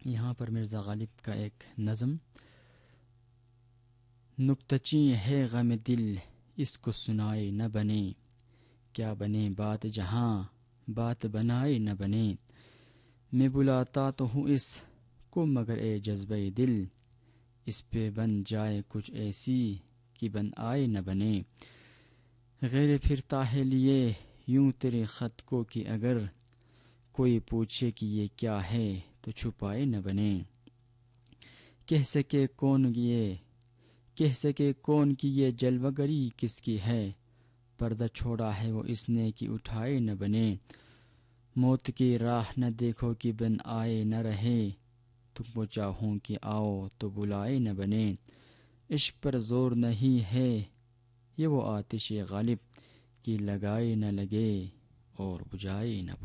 यहाँ पर मिर्ज़ा गालिब का एक नज़म। नुक्तची है गम दिल इसको सुनाए न बने, क्या बने बात जहाँ बात बनाए न बने। मैं बुलाता तो हूँ इस को मगर ए जज्बे दिल, इस पे बन जाए कुछ ऐसी कि बन आए न बने। गैर फिरता है लिए यूं तेरे खत को कि अगर कोई पूछे कि ये क्या है तो छुपाए न बने। कह सके कौन कि ये जलवगरी किसकी है, पर्दा छोड़ा है वो इसने कि उठाए न बने। मौत की राह न देखो कि बन आए न रहे, तुमको चाहूं कि आओ तो बुलाए न बने। इश्क पर जोर नहीं है ये वो आतिश गालिब, कि लगाए न लगे और बुझाए न